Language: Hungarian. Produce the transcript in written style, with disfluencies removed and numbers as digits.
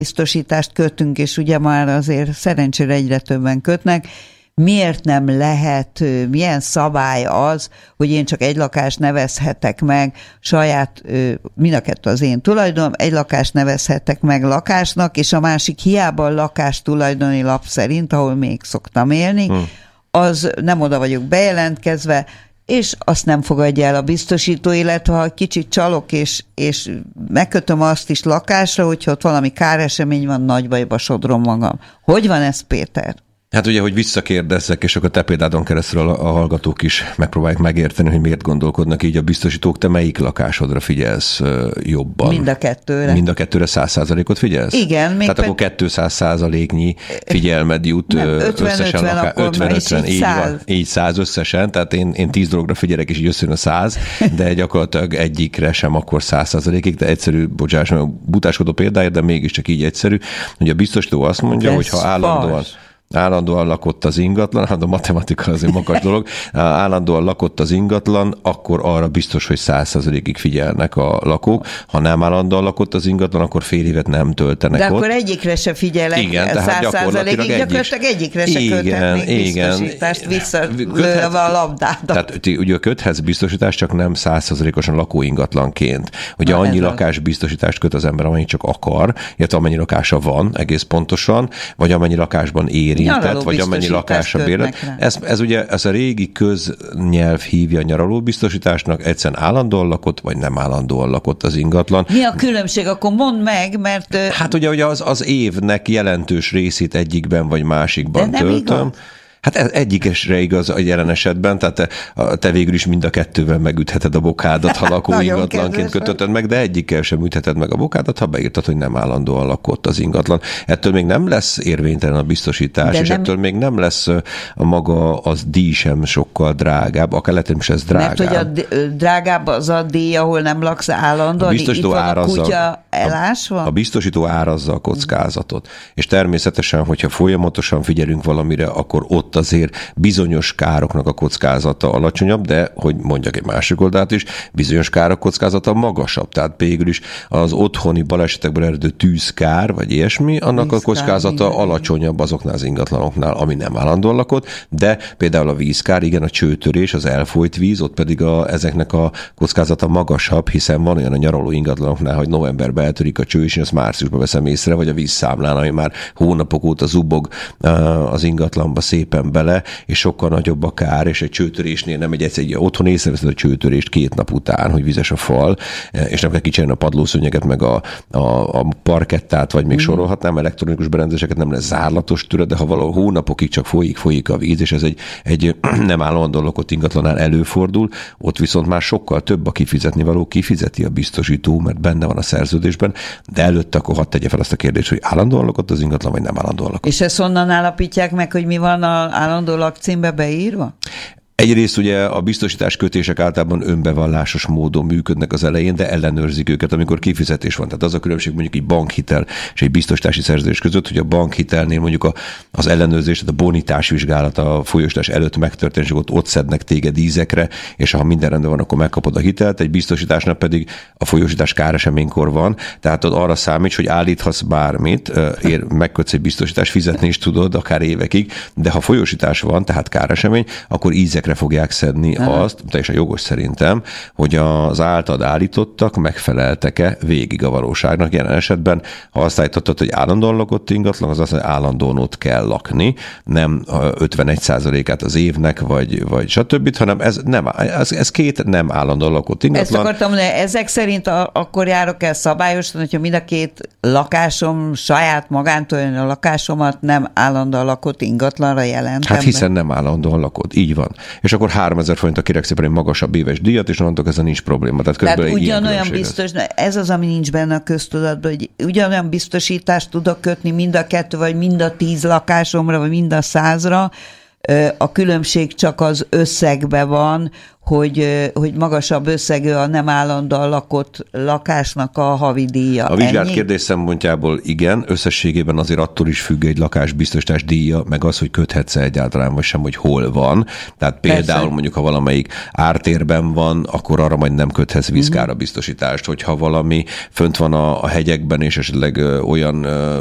biztosítást kötünk, és ugye már azért szerencsére egyre többen kötnek, miért nem lehet, milyen szabály az, hogy én csak egy lakást nevezhetek meg saját, mind a kettő az én tulajdonom, egy lakást nevezhetek meg lakásnak, és a másik hiába a lakás tulajdoni lap szerint, ahol még szoktam élni, az nem oda vagyok bejelentkezve, és azt nem fogadja el a biztosító, illetve ha kicsit csalok, és megkötöm azt is lakásra, hogyha ott valami káresemény van, nagy bajba sodrom magam. Hogy van ez, Péter? Hát ugye, hogy visszakérdezzek, és akkor te példádon keresztül a hallgatók is megpróbálják megérteni, hogy miért gondolkodnak így a biztosítók. Te melyik lakásodra figyelsz jobban? Mind a kettőre. Mind a kettőre 100%-ot figyelsz? Igen. Tehát akkor 200%-nyi figyelmed jut összesen. 50-50, így 100 összesen. Tehát én 10 dologra figyelek, és így összejön a 100, de gyakorlatilag egyikre sem akkor 100%-ig, de egyszerű, bocsáss, butáskodó példáért, de mégiscsak így egyszerű, hogy a biztosító azt mondja, hogy ha állandóan lakott az ingatlan, hát a matematika azért magas dolog, állandóan lakott az ingatlan, akkor arra biztos, hogy 100%-ig figyelnek a lakók. Ha nem állandóan lakott az ingatlan, akkor fél évet nem töltenek ott. De akkor egyikre se figyelek, igen, 100%-ig, gyakorlatilag egyikre se köthetnék biztosítást, visszalőve a labdádat. Tehát ugye köthetsz biztosítást, csak nem 100%-osan lakóingatlanként. Ugye annyi lakásbiztosítást köt az ember, amennyi csak akar, illetve amennyi lakása van egész pontosan, vagy amennyi lakásban ér. Vagy amennyi lakásra bérlet. Ez ugye ez a régi köznyelv hívja nyaralóbiztosításnak, egyszerűen állandóan lakott, vagy nem állandóan lakott az ingatlan. Mi a különbség? Akkor mondd meg, mert... Hát ugye az évnek jelentős részét egyikben vagy másikban töltöm. Igaz? Hát egyikesre igaz a jelen esetben, tehát te végül is mind a kettővel megütheted a bokádat, ha lakóingatlanként kötötted meg, de egyikkel sem ütheted meg a bokádat, ha beírtad, hogy nem állandóan lakott az ingatlan. Ettől még nem lesz érvénytelen a biztosítás, és ettől még nem lesz a maga az díj sem sokkal drágább, akár lehet, hogy ez drágább. Mert hogy a drágább az a díj, ahol nem laksz állandóan, itt van a kutya elásva? A biztosító árazza a kockázatot. És természetesen, hogyha folyamatosan figyelünk valamire, akkor ott azért bizonyos károknak a kockázata alacsonyabb, de, hogy mondjak egy másik oldalt is, bizonyos károk kockázata magasabb. Tehát végül is az otthoni balesetekből eredő tűzkár, vagy ilyesmi, annak a kockázata alacsonyabb azoknál az ingatlanoknál, ami nem állandóan lakott, de például a vízkár, igen, a csőtörés, az elfolyt víz, ott pedig ezeknek a kockázata magasabb, hiszen van olyan a nyaraló ingatlanoknál, hogy novemberben eltörik a cső, és én azt márciusban veszem észre, vagy a vízszámlán, ami már hónapok óta zubog az ingatlanba szépen bele, és sokkal nagyobb a kár, és egy csőtörésnél nem egy otthon észreveszed a csőtörést 2 nap után, hogy vizes a fal, és nem kell kicserélni a padlószőnyeget, meg a parkettát, vagy még sorolhatnám, elektronikus berendezéseket, nem lesz zárlatos türe, de ha valahol hónapokig csak folyik a víz, és ez egy nem állandóan lakott ingatlanál előfordul, ott viszont már sokkal több a kifizetni való, kifizeti a biztosító, mert benne van a szerződésben, de előtte akkor hadd tegye fel azt a kérdést, hogy állandóan lakott az ingatlan, vagy nem állandóan lakott. És ezt honnan állapítják meg, hogy mi van a állandó lakcímbe beírva? Egyrészt ugye a biztosítás kötések általában önbevallásos módon működnek az elején, de ellenőrzik őket, amikor kifizetés van. Tehát az a különbség mondjuk egy bankhitel és egy biztosítási szerződés között, hogy a bankhitelnél mondjuk az ellenőrzés, tehát a bonitásvizsgálat a folyósítás előtt megtörténik, és ott szednek téged ízekre, és ha minden rendben van, akkor megkapod a hitelt, egy biztosításnál pedig a folyósítás káreseménykor van, tehát ott arra számíts, hogy állíthatsz bármit, megkötsz egy biztosítást, fizetni is tudod akár évekig, de ha folyósítás van, tehát káresemény, akkor ízekre fogják szedni azt, teljesen jogos szerintem, hogy az általad állítottak megfeleltek-e végig a valóságnak. Jelen esetben, ha azt állítottad, hogy állandóan lakott ingatlan, az azt, hogy állandóan ott kell lakni, nem 51%-át az évnek, vagy stb., hanem ez 2 nem állandóan lakott ingatlan. Ezt akartam mondani, ezek szerint akkor járok el szabályosan, hogyha mind a 2 lakásom, saját magántulajdonú lakásomat nem állandóan lakott ingatlanra jelentem. Hát hiszen nem állandóan lakott, így van. És akkor 3000 forintra kérek szépen egy magasabb éves díjat, és onnantól ezzel nincs probléma. Tehát ugyanolyan biztos, ez az, ami nincs benne a köztudatban, hogy ugyanolyan biztosítást tudok kötni mind a 2, vagy mind a 10 lakásomra, vagy mind a 100-ra, A különbség csak az összegben van, hogy magasabb összegű a nem állandóan lakott lakásnak a havidíja. A vizsgált kérdés szempontjából igen, összességében azért attól is függ egy lakásbiztosítás díja, meg az, hogy köthetsz egyáltalán, vagy sem, hogy hol van. Tehát például persze, mondjuk, ha valamelyik ártérben van, akkor arra majd nem köthetsz vízkárabiztosítást. Hogyha valami fönt van a hegyekben, és esetleg olyan